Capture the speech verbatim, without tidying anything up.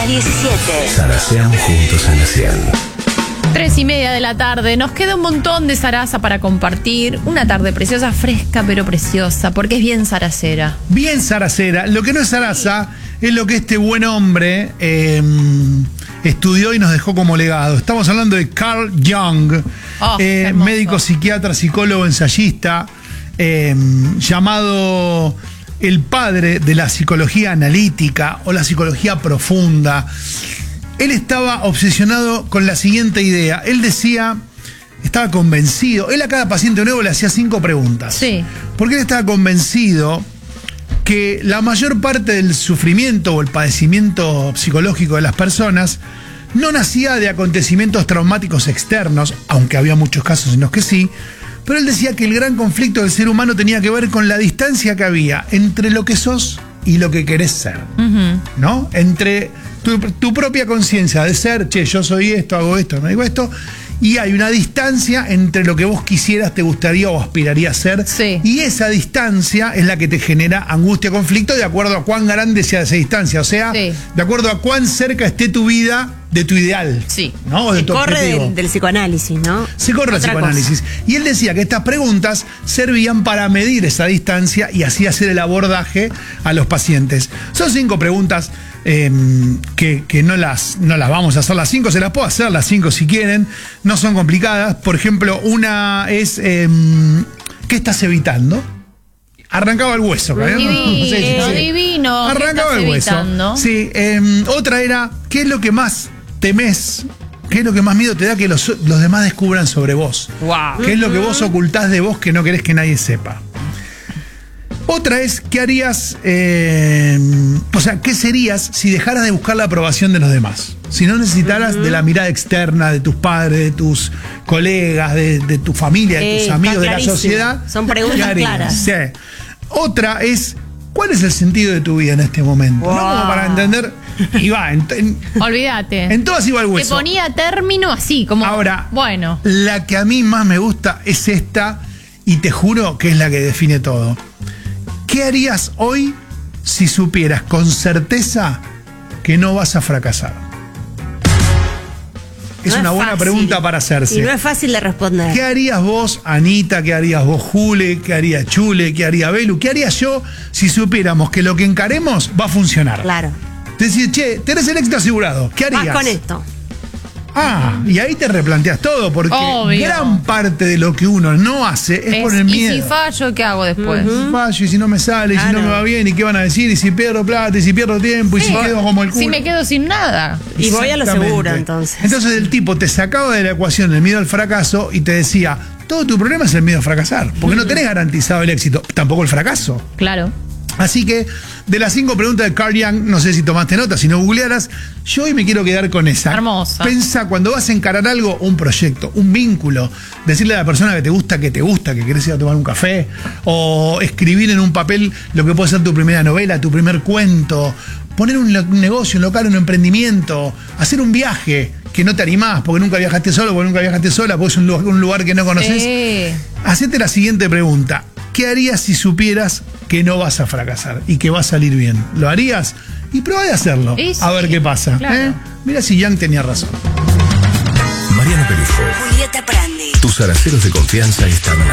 diecisiete. Zarasean juntos en la cien. Tres y media de la tarde. Nos queda un montón de zaraza para compartir. Una tarde preciosa, fresca pero preciosa, porque es bien zaracera. Bien zaracera. Lo que no es zaraza es lo que este buen hombre eh, estudió y nos dejó como legado. Estamos hablando de Carl Jung, Oh, eh, médico, psiquiatra, psicólogo, ensayista, eh, llamado el padre de la psicología analítica o la psicología profunda. Él estaba obsesionado con la siguiente idea. Él decía, estaba convencido, él a cada paciente nuevo le hacía cinco preguntas. Sí. Porque él estaba convencido que la mayor parte del sufrimiento o el padecimiento psicológico de las personas no nacía de acontecimientos traumáticos externos, aunque había muchos casos en los que sí, pero él decía que el gran conflicto del ser humano tenía que ver con la distancia que había entre lo que sos y lo que querés ser, uh-huh. ¿no? Entre tu, tu propia conciencia de ser, che, yo soy esto, hago esto, me digo esto, y hay una distancia entre lo que vos quisieras, te gustaría o aspiraría a ser, sí. Y esa distancia es la que te genera angustia, conflicto, de acuerdo a cuán grande sea esa distancia, o sea, sí. de acuerdo a cuán cerca esté tu vida de tu ideal, sí. ¿no? O de Se tu corre objetivo. del, del psicoanálisis, ¿no? Se corre el psicoanálisis. Cosa. Y él decía que estas preguntas servían para medir esa distancia y así hacer el abordaje a los pacientes. Son cinco preguntas eh, que, que no, las, no las vamos a hacer las cinco, se las puedo hacer las cinco si quieren, no son complicadas. Por ejemplo, una es, eh, ¿qué estás evitando? Arrancaba el hueso. Divino, sí, sí, sí. divino. Arrancaba el hueso. Evitando? Sí, eh, otra era, ¿qué es lo que más temés? ¿Qué es lo que más miedo te da que los, los demás descubran sobre vos? Wow. ¿Qué es lo que vos ocultás de vos que no querés que nadie sepa? Otra es, ¿qué harías? Eh, o sea, ¿qué serías si dejaras de buscar la aprobación de los demás? Si no necesitaras uh-huh. de la mirada externa de tus padres, de tus colegas, de, de tu familia, de tus eh, amigos, de la sociedad. Son preguntas claras. Sí. Otra es, ¿cuál es el sentido de tu vida en este momento? Wow. No como para entender. Y va, en, en, olvídate. En todas iba el hueso. Te ponía término así, como. Ahora, bueno. La que a mí más me gusta es esta, y te juro que es la que define todo. ¿Qué harías hoy si supieras con certeza que no vas a fracasar? Es no una es buena fácil. pregunta para hacerse. Y no es fácil de responder. ¿Qué harías vos, Anita? ¿Qué harías vos, Jule? ¿Qué haría Chule? ¿Qué haría Belu? ¿Qué haría yo si supiéramos que lo que encaremos va a funcionar? Claro. Decir, che, tenés el éxito asegurado. ¿Qué harías? Vas con esto. Ah, y ahí te replanteas todo, porque obvio. Gran parte de lo que uno no hace es, es por el miedo. ¿Y si fallo, qué hago después? Uh-huh. Si fallo, y si no me sale, claro. Y si no me va bien, y qué van a decir, y si pierdo plata, y si pierdo tiempo, y sí. si quedo como el culo. Si me quedo sin nada. Y voy a lo seguro, entonces. Entonces el tipo te sacaba de la ecuación el miedo al fracaso y te decía, todo tu problema es el miedo a fracasar, porque uh-huh. no tenés garantizado el éxito, tampoco el fracaso. Claro. Así que, de las cinco preguntas de Carl Jung, no sé si tomaste nota, si no googlearas, yo hoy me quiero quedar con esa. Hermosa. Pensa cuando vas a encarar algo, un proyecto, un vínculo, decirle a la persona que te gusta, que te gusta, que querés ir a tomar un café, o escribir en un papel lo que puede ser tu primera novela, tu primer cuento, poner un, un negocio, un local, un emprendimiento, hacer un viaje que no te animás, porque nunca viajaste solo, porque nunca viajaste sola, porque es un lugar, un lugar que no conoces. Sí. Hacete la siguiente pregunta. ¿Qué harías si supieras que no vas a fracasar y que va a salir bien? ¿Lo harías? Y probá de hacerlo. Sí, a ver qué pasa. Claro. ¿eh? Mira si Jung tenía razón. Mariano Pelufo. Julieta Prandi. Tus zaraceros de confianza están